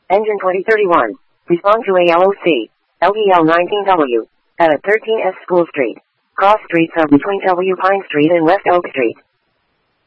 Engine 2031. Respond to ALOC. LEL 19W. At 13S School Street. Cross streets are between W Pine Street and West Oak Street.